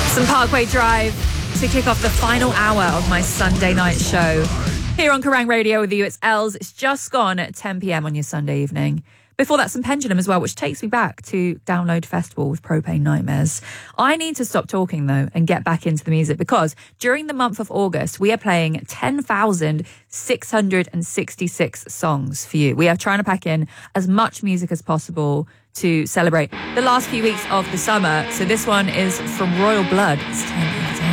Some Parkway Drive to kick off the final hour of my Sunday night show. Here on Kerrang Radio with you, it's Els. It's just gone at 10 p.m. on your Sunday evening. Before that, some Pendulum as well, which takes me back to Download Festival with Propane Nightmares. I need to stop talking, though, and get back into the music because during the month of August, we are playing 10,666 songs for you. We are trying to pack in as much music as possible to celebrate the last few weeks of the summer. So this one is from Royal Blood. It's 10